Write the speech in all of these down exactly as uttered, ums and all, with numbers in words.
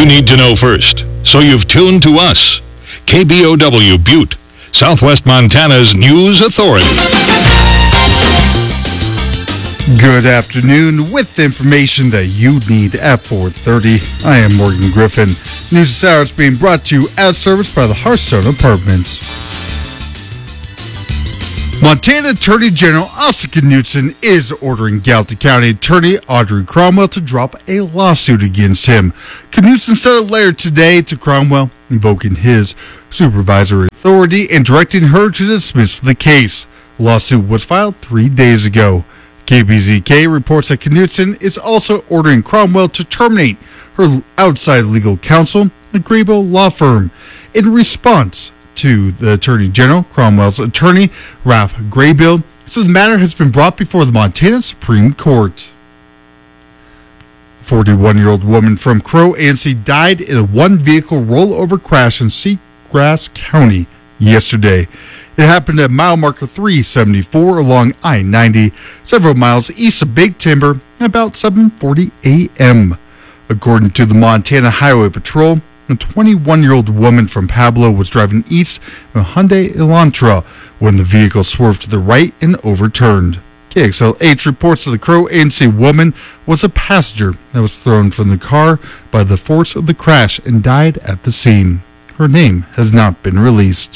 you need to know first, so you've tuned to us. K B O W Butte, Southwest Montana's news authority. Good afternoon with information that you need at four thirty. I am Morgan Griffin. News this hour is being brought to you as serviced by the Hearthstone Apartments. Montana Attorney General Asa Knutson is ordering Gallatin County Attorney Audrey Cromwell to drop a lawsuit against him. Knutson sent a letter today to Cromwell invoking his supervisory authority and directing her to dismiss the case. The lawsuit was filed three days ago. K B Z K reports that Knutson is also ordering Cromwell to terminate her outside legal counsel, a Graybill law firm, in response to the Attorney General. Cromwell's attorney, Ralph Graybill, so the matter has been brought before the Montana Supreme Court. A forty-one-year-old woman from Crow A N C died in a one-vehicle rollover crash in Seagrass County yesterday. It happened at mile marker three seventy-four along I ninety, several miles east of Big Timber, at about seven forty a.m. According to the Montana Highway Patrol, a twenty-one-year-old woman from Pablo was driving east in a Hyundai Elantra when the vehicle swerved to the right and overturned. K X L H reports that the Crow A N C woman was a passenger that was thrown from the car by the force of the crash and died at the scene. Her name has not been released.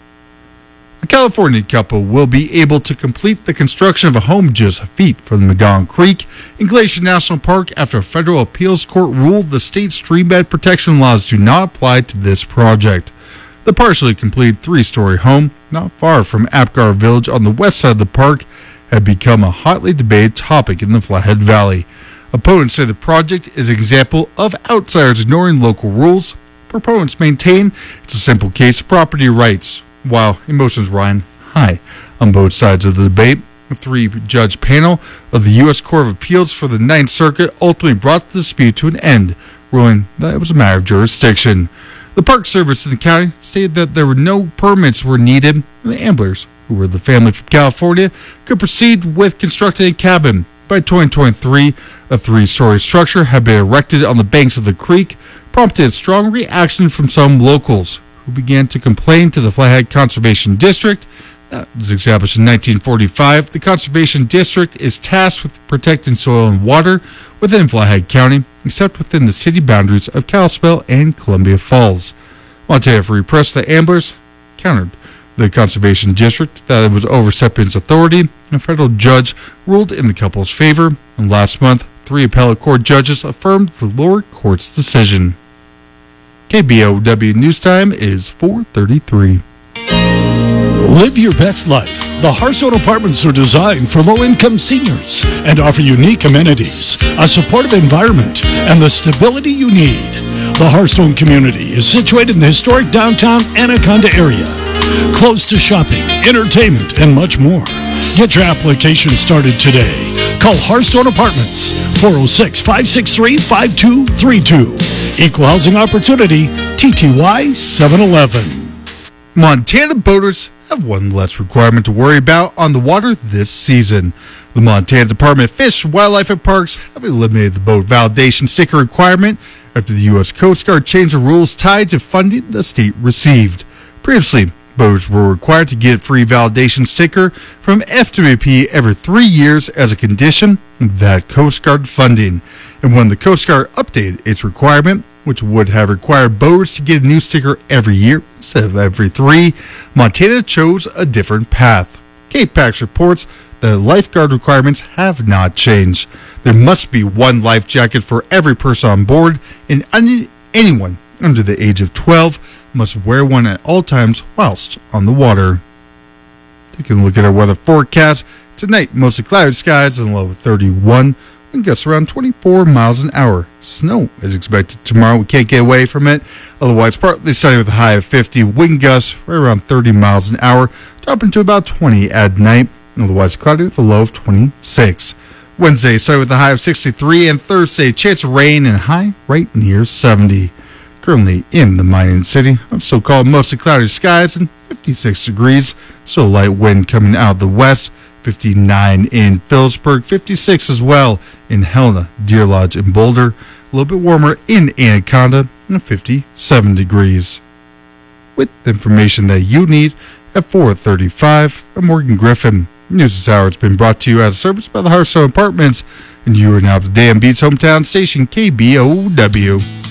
A California couple will be able to complete the construction of a home just feet from the Medon Creek in Glacier National Park after a federal appeals court ruled the state streambed protection laws do not apply to this project. The partially completed three-story home, not far from Apgar Village on the west side of the park, had become a hotly debated topic in the Flathead Valley. Opponents say the project is an example of outsiders ignoring local rules. Proponents maintain it's a simple case of property rights, while emotions run high on both sides of the debate. A three-judge panel of the U S Court of Appeals for the Ninth Circuit ultimately brought the dispute to an end, ruling that it was a matter of jurisdiction. The Park Service in the county stated that there were no permits were needed, and the Amblers, who were the family from California, could proceed with constructing a cabin. By twenty twenty-three, a three-story structure had been erected on the banks of the creek, prompted strong reaction from some locals, who began to complain to the Flathead Conservation District. That was established in nineteen forty-five. The Conservation District is tasked with protecting soil and water within Flathead County, except within the city boundaries of Kalispell and Columbia Falls. Montana Free Press, the Amblers, countered the Conservation District that it was overstepping its authority. A federal judge ruled in the couple's favor, and last month, three appellate court judges affirmed the lower court's decision. K B O W News Time is four thirty-three. Live your best life. The Hearthstone Apartments are designed for low-income seniors and offer unique amenities, a supportive environment, and the stability you need. The Hearthstone community is situated in the historic downtown Anaconda area, close to shopping, entertainment, and much more. Get your application started today. Call Hearthstone Apartments, four oh six, five six three, five two three two. Equal Housing Opportunity, T T Y seven eleven. Montana boaters have one less requirement to worry about on the water this season. The Montana Department of Fish, Wildlife, and Parks have eliminated the boat validation sticker requirement after the U S Coast Guard changed the rules tied to funding the state received. Previously, boaters were required to get a free validation sticker from F W P every three years as a condition of that Coast Guard funding. And when the Coast Guard updated its requirement, which would have required boaters to get a new sticker every year instead of every three, Montana chose a different path. Cape Pax reports that the lifeguard requirements have not changed. There must be one life jacket for every person on board, and any, anyone under the age of twelve must wear one at all times whilst on the water. Taking a look at our weather forecast. Tonight, mostly cloudy skies and a low of thirty-one. Wind gusts around twenty-four miles an hour. Snow is expected tomorrow. We can't get away from it. Otherwise, partly sunny with a high of fifty. Wind gusts right around thirty miles an hour, dropping to about twenty at night. Otherwise, cloudy with a low of twenty-six. Wednesday, sunny with a high of sixty-three. And Thursday, chance of rain and high right near seventy. Currently in the mining city of so-called mostly cloudy skies and fifty-six degrees. So light wind coming out of the west. fifty-nine in Phillipsburg, fifty-six as well in Helena, Deer Lodge, and Boulder. A little bit warmer in Anaconda, and fifty-seven degrees. With information that you need at four thirty-five, I'm Morgan Griffin. News this hour has been brought to you as a service by the Hearthstone Apartments, and you are now up to Dan Beats hometown station K B O W.